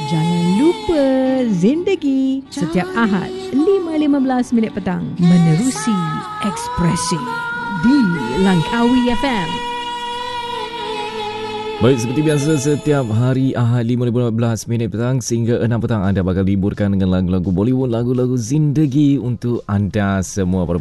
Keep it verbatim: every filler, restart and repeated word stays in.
Jangan lupa Zindagi setiap Ahad lima lima belas minit petang menerusi Ekspresi di Langkawi F M. Baik, seperti biasa setiap hari Ahad lima belas minit petang sehingga enam petang anda bakal liburkan dengan lagu-lagu Bollywood, lagu-lagu Zindagi untuk anda semua para